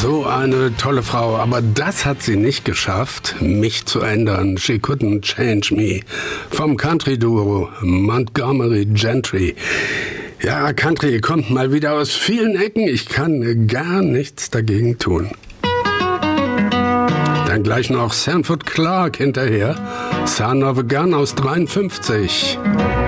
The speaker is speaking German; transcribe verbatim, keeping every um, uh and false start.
So eine tolle Frau, aber das hat sie nicht geschafft, mich zu ändern. She couldn't change me. Vom Country-Duo Montgomery Gentry. Ja, Country kommt mal wieder aus vielen Ecken. Ich kann gar nichts dagegen tun. Dann gleich noch Sanford Clark hinterher. Son of a Gun aus dreiundfünfzig.